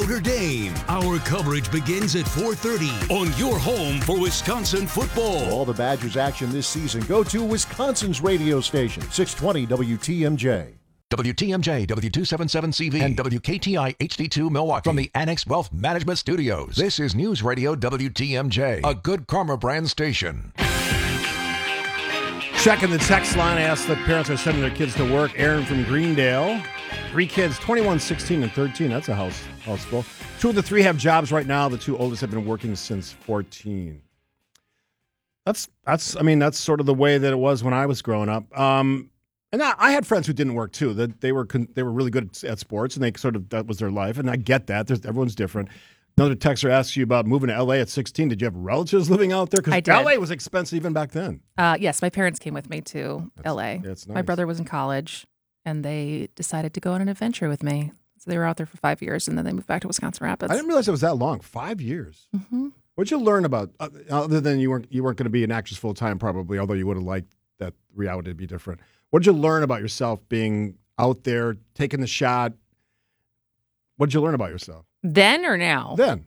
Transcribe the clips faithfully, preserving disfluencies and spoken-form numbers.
Notre Dame. Our coverage begins at four thirty on your home for Wisconsin football. For all the Badgers action this season, go to Wisconsin's radio station, six twenty W T M J. W T M J, W two seventy-seven C V, and W K T I H D two Milwaukee. From the Annex Wealth Management Studios, this is News Radio W T M J, a Good Karma brand station. Checking the text line, I asked that parents are sending their kids to work. Aaron from Greendale. Three kids, twenty-one, sixteen, and thirteen. That's a house, house full. Two of the three have jobs right now. The two oldest have been working since fourteen. That's, that's. I mean, that's sort of the way that it was when I was growing up. Um, and I, I had friends who didn't work, too. That they were they were really good at sports, and they sort of, that was their life. And I get that. There's, everyone's different. Another texter asks you about moving to L A at sixteen. Did you have relatives living out there? I Because did. L A was expensive even back then. Uh, yes, my parents came with me to That's- L A. that's My nice. brother was in college, and they decided to go on an adventure with me. So they were out there for five years, and then they moved back to Wisconsin Rapids. I didn't realize it was that long. Five years. Mm-hmm. What'd you learn about, uh, other than you weren't you weren't going to be an actress full time, probably, although you would have liked that reality to be different. What'd you learn about yourself being out there, taking the shot? What'd you learn about yourself Then or now? then?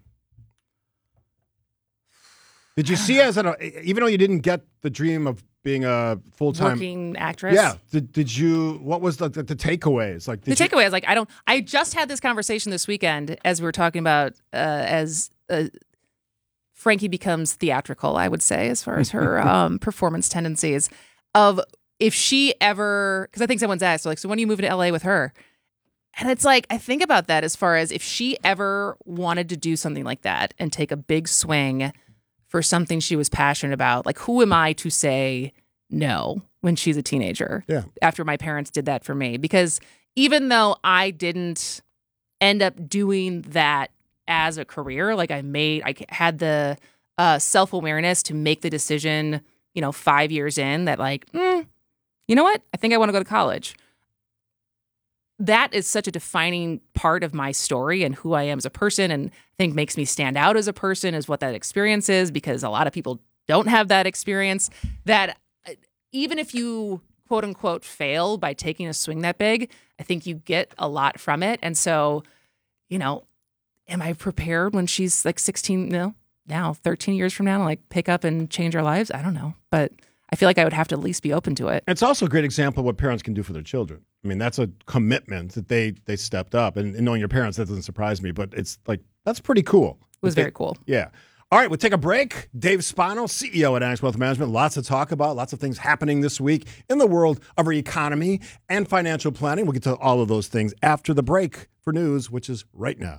Did you see as an, even though you didn't get the dream of being a full time Working actress? Yeah. Did, did you? What was the the, the takeaways? Like did The you, takeaway is like, I don't, I just had this conversation this weekend as we were talking about uh, as uh, Frankie becomes theatrical, I would say, as far as her um, performance tendencies of if she ever, because I think someone's asked, like, so when are you moving to L A with her? And it's like, I think about that as far as if she ever wanted to do something like that and take a big swing for something she was passionate about, like, who am I to say no when she's a teenager? Yeah. After my parents did that for me. Because even though I didn't end up doing that as a career, like I made, I had the uh, self-awareness to make the decision, you know, five years in that like, mm, you know what? I think I want to go to college. That is such a defining part of my story and who I am as a person, and I think makes me stand out as a person is what that experience is, because a lot of people don't have that experience. That even if you quote unquote fail by taking a swing that big, I think you get a lot from it. And so, you know, am I prepared when she's like sixteen, no, now thirteen years from now, to like pick up and change our lives? I don't know, but I feel like I would have to at least be open to it. It's also a great example of what parents can do for their children. I mean, that's a commitment that they they stepped up. And, and knowing your parents, that doesn't surprise me. But it's like, that's pretty cool. It was They- very cool. Yeah. All right, we'll take a break. Dave Spano, C E O at Annex Wealth Management. Lots to talk about. Lots of things happening this week in the world of our economy and financial planning. We'll get to all of those things after the break for news, which is right now.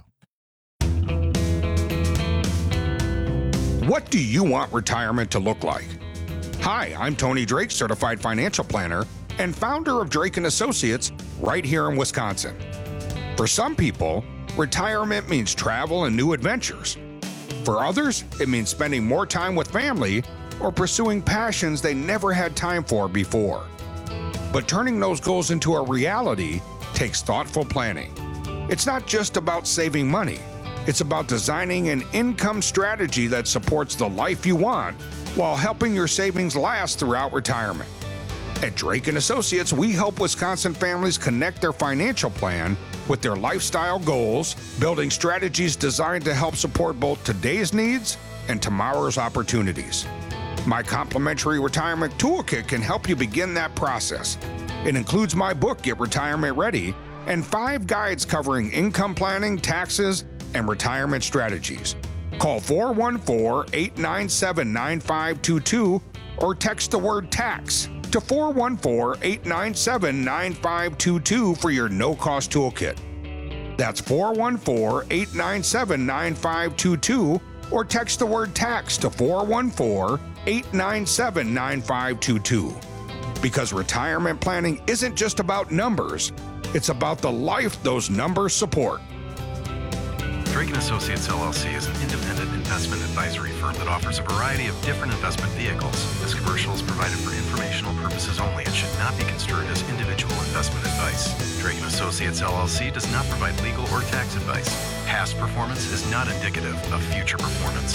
What do you want retirement to look like? Hi, I'm Tony Drake, certified financial planner and founder of Drake and Associates right here in Wisconsin. For some people, retirement means travel and new adventures. For others, it means spending more time with family or pursuing passions they never had time for before. But turning those goals into a reality takes thoughtful planning. It's not just about saving money. It's about designing an income strategy that supports the life you want while helping your savings last throughout retirement. At Drake and Associates, we help Wisconsin families connect their financial plan with their lifestyle goals, building strategies designed to help support both today's needs and tomorrow's opportunities. My complimentary retirement toolkit can help you begin that process. It includes my book, Get Retirement Ready, and five guides covering income planning, taxes, and retirement strategies. Call four one four, eight nine seven, nine five two two or text the word tax to four one four, eight nine seven, nine five two two for your no-cost toolkit. That's four one four, eight nine seven, nine five two two or text the word tax to four one four, eight nine seven, nine five two two. Because retirement planning isn't just about numbers, it's about the life those numbers support. Drake and Associates L L C is an independent investment advisory firm that offers a variety of different investment vehicles. This commercial is provided for informational purposes only and should not be construed as individual investment advice. Drake and Associates L L C does not provide legal or tax advice. Past performance is not indicative of future performance.